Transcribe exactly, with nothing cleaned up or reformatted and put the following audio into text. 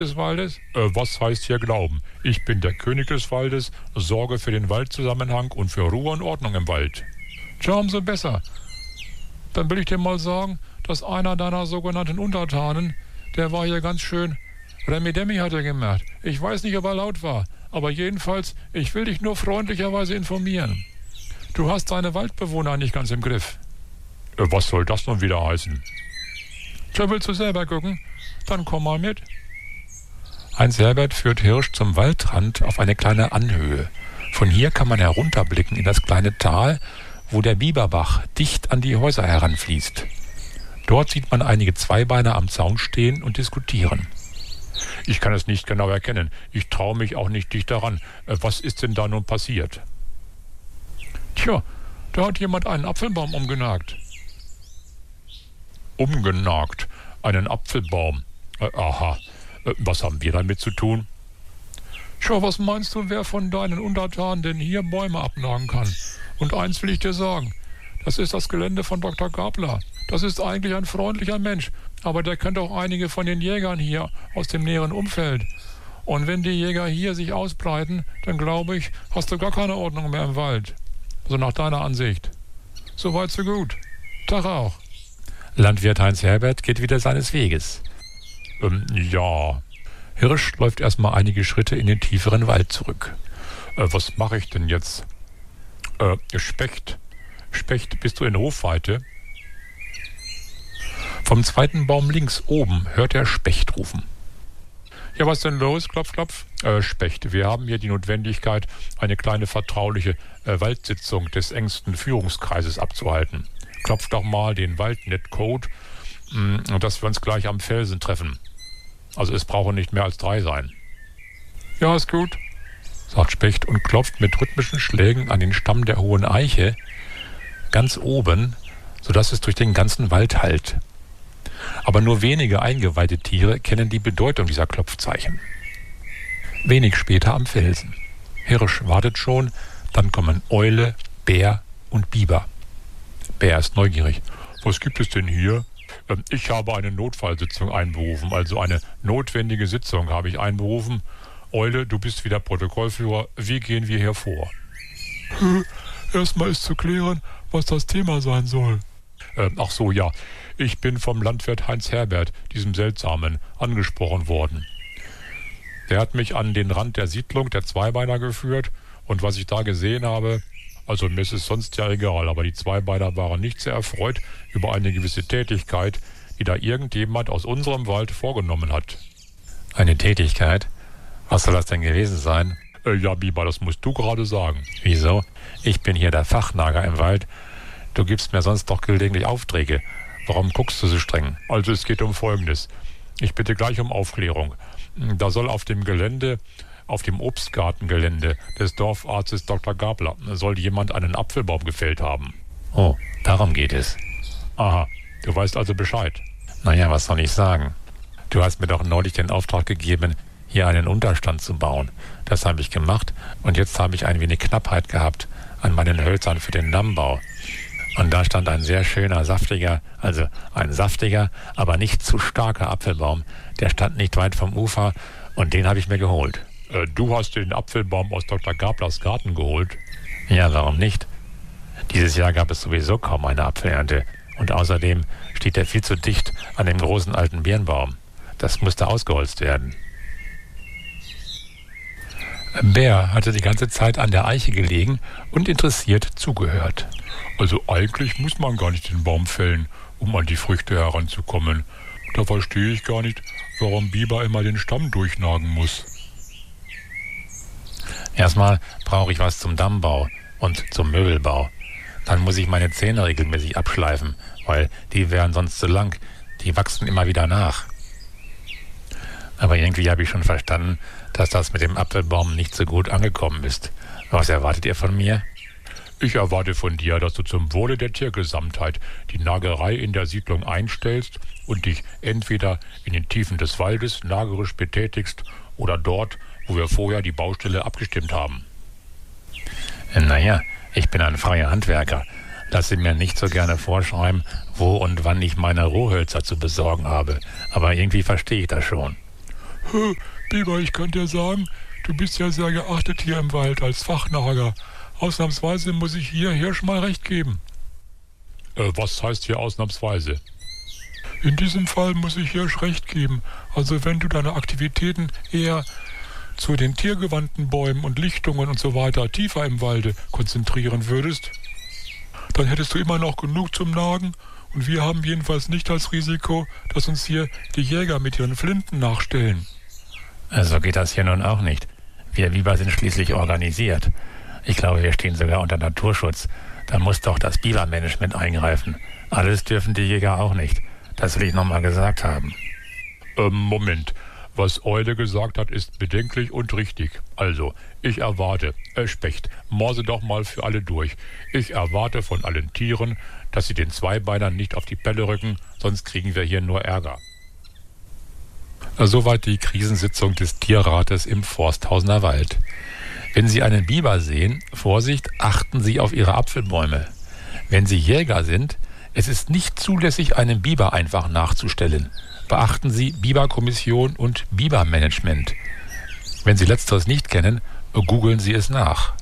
des Waldes? Äh, was heißt hier glauben? Ich bin der König des Waldes, sorge für den Waldzusammenhang und für Ruhe und Ordnung im Wald. Tja, umso besser. Dann will ich dir mal sagen, dass einer deiner sogenannten Untertanen, der war hier ganz schön, Remi-Demi hat er gemacht. Ich weiß nicht, ob er laut war, aber jedenfalls, ich will dich nur freundlicherweise informieren. Du hast deine Waldbewohner nicht ganz im Griff. Äh, was soll das nun wieder heißen? Tja, willst du selber gucken? Dann komm mal mit. Heinz Herbert führt Hirsch zum Waldrand auf eine kleine Anhöhe. Von hier kann man herunterblicken in das kleine Tal, wo der Biberbach dicht an die Häuser heranfließt. Dort sieht man einige Zweibeiner am Zaun stehen und diskutieren. Ich kann es nicht genau erkennen. Ich traue mich auch nicht dicht daran. Äh, was ist denn da nun passiert? Tja, da hat jemand einen Apfelbaum umgenagt. Umgenagt? Einen Apfelbaum? Äh, aha. Äh, was haben wir damit zu tun? Tja, was meinst du, wer von deinen Untertanen denn hier Bäume abnagen kann? Und eins will ich dir sagen. Das ist das Gelände von Doktor Gabler. Das ist eigentlich ein freundlicher Mensch, aber der kennt auch einige von den Jägern hier aus dem näheren Umfeld. Und wenn die Jäger hier sich ausbreiten, dann glaube ich, hast du gar keine Ordnung mehr im Wald. Also nach deiner Ansicht. Soweit so gut. Tag auch. Landwirt Heinz Herbert geht wieder seines Weges. Ähm, ja. Hirsch läuft erstmal einige Schritte in den tieferen Wald zurück. Äh, was mache ich denn jetzt? Äh, Specht. Specht, bist du in Rufweite? Vom zweiten Baum links oben hört er Specht rufen. Ja, was denn los? Klopf, klopf. Äh, Specht, wir haben hier die Notwendigkeit, eine kleine vertrauliche äh, Waldsitzung des engsten Führungskreises abzuhalten. Klopf doch mal den Waldnet-Code, mh, dass wir uns gleich am Felsen treffen. Also es brauchen nicht mehr als drei sein. Ja, ist gut, sagt Specht und klopft mit rhythmischen Schlägen an den Stamm der hohen Eiche ganz oben, sodass es durch den ganzen Wald hallt. Aber nur wenige eingeweihte Tiere kennen die Bedeutung dieser Klopfzeichen. Wenig später am Felsen. Hirsch wartet schon, dann kommen Eule, Bär und Biber. Bär ist neugierig. Was gibt es denn hier? Ähm, ich habe eine Notfallsitzung einberufen, also eine notwendige Sitzung habe ich einberufen. Eule, du bist wieder Protokollführer. Wie gehen wir hier vor? Erstmal ist zu klären, was das Thema sein soll. Ähm, ach so, ja. Ich bin vom Landwirt Heinz Herbert, diesem Seltsamen, angesprochen worden. Der hat mich an den Rand der Siedlung der Zweibeiner geführt und was ich da gesehen habe, also mir ist es sonst ja egal, aber die Zweibeiner waren nicht sehr erfreut über eine gewisse Tätigkeit, die da irgendjemand aus unserem Wald vorgenommen hat. Eine Tätigkeit? Was soll das denn gewesen sein? Äh, ja, Biber, das musst du gerade sagen. Wieso? Ich bin hier der Fachnager im Wald. Du gibst mir sonst doch gelegentlich Aufträge. Warum guckst du so streng? Also es geht um Folgendes. Ich bitte gleich um Aufklärung. Da soll auf dem Gelände, auf dem Obstgartengelände des Dorfarztes Doktor Gabler, soll jemand einen Apfelbaum gefällt haben. Oh, darum geht es. Aha, du weißt also Bescheid. Naja, was soll ich sagen? Du hast mir doch neulich den Auftrag gegeben, hier einen Unterstand zu bauen. Das habe ich gemacht und jetzt habe ich ein wenig Knappheit gehabt an meinen Hölzern für den Dammbau. Und da stand ein sehr schöner, saftiger, also ein saftiger, aber nicht zu starker Apfelbaum. Der stand nicht weit vom Ufer und den habe ich mir geholt. Äh, du hast den Apfelbaum aus Doktor Gablers Garten geholt? Ja, warum nicht? Dieses Jahr gab es sowieso kaum eine Apfelernte. Und außerdem steht er viel zu dicht an dem großen alten Birnbaum. Das musste ausgeholzt werden. Bär hatte die ganze Zeit an der Eiche gelegen und interessiert zugehört. Also eigentlich muss man gar nicht den Baum fällen, um an die Früchte heranzukommen. Da verstehe ich gar nicht, warum Biber immer den Stamm durchnagen muss. Erstmal brauche ich was zum Dammbau und zum Möbelbau. Dann muss ich meine Zähne regelmäßig abschleifen, weil die wären sonst zu lang. Die wachsen immer wieder nach. Aber irgendwie habe ich schon verstanden, dass das mit dem Apfelbaum nicht so gut angekommen ist. Was erwartet ihr von mir? Ich erwarte von dir, dass du zum Wohle der Tiergesamtheit die Nagerei in der Siedlung einstellst und dich entweder in den Tiefen des Waldes nagerisch betätigst oder dort, wo wir vorher die Baustelle abgestimmt haben. Naja, ich bin ein freier Handwerker. Lasse mir nicht so gerne vorschreiben, wo und wann ich meine Rohhölzer zu besorgen habe. Aber irgendwie verstehe ich das schon. Hö, Biber, ich kann dir sagen, du bist ja sehr geachtet hier im Wald als Fachnager. Ausnahmsweise muss ich hier Hirsch mal recht geben. Äh, was heißt hier ausnahmsweise? In diesem Fall muss ich Hirsch recht geben. Also wenn du deine Aktivitäten eher zu den tiergewandten Bäumen und Lichtungen und so weiter tiefer im Walde konzentrieren würdest, dann hättest du immer noch genug zum Nagen und wir haben jedenfalls nicht das Risiko, dass uns hier die Jäger mit ihren Flinten nachstellen. So geht das hier nun auch nicht. Wir Biber sind schließlich organisiert. Ich glaube, wir stehen sogar unter Naturschutz. Da muss doch das Bibermanagement eingreifen. Alles dürfen die Jäger auch nicht. Das will ich nochmal gesagt haben. Ähm, Moment. Was Eule gesagt hat, ist bedenklich und richtig. Also, ich erwarte, äh, Specht, morse doch mal für alle durch. Ich erwarte von allen Tieren, dass sie den Zweibeinern nicht auf die Pelle rücken, sonst kriegen wir hier nur Ärger. Soweit die Krisensitzung des Tierrates im Forsthausener Wald. Wenn Sie einen Biber sehen, Vorsicht, achten Sie auf Ihre Apfelbäume. Wenn Sie Jäger sind, es ist nicht zulässig, einen Biber einfach nachzustellen. Beachten Sie Biberkommission und Bibermanagement. Wenn Sie letzteres nicht kennen, googeln Sie es nach.